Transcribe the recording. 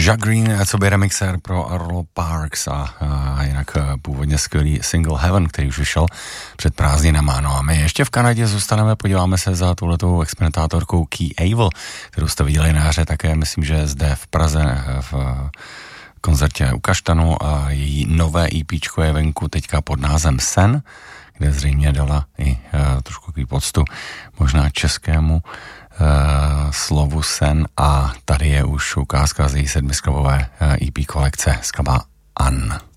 Jack Green, co by remixér pro Arlo Parks a jinak původně skvělý single Heaven, který už vyšel před prázdninama. No a my ještě v Kanadě zůstaneme, podíváme se za tuhletou experimentátorkou Key Able, kterou jste viděli na jaře také, myslím, že zde v Praze v koncertě u Kaštanu a její nové EPčko je venku teďka pod názvem Sen, kde zřejmě dala i trošku takový poctu možná českému slovu sen a tady je už ukázka z její 7skladbové EP kolekce skladba An.